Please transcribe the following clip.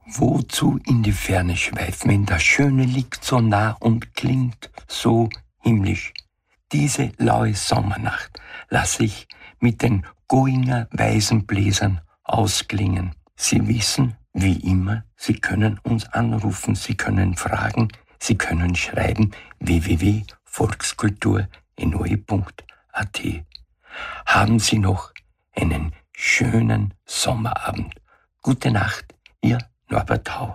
Wozu in die Ferne schweifen, wenn das Schöne liegt so nah und klingt so himmlisch? Diese laue Sommernacht lass ich mit den Goinger Weisenbläsern ausklingen. Sie wissen, wie immer, Sie können uns anrufen, Sie können fragen, Sie können schreiben www.volkskultur.noe.at. Haben Sie noch einen schönen Sommerabend. Gute Nacht, Ihr Norbert Hauer.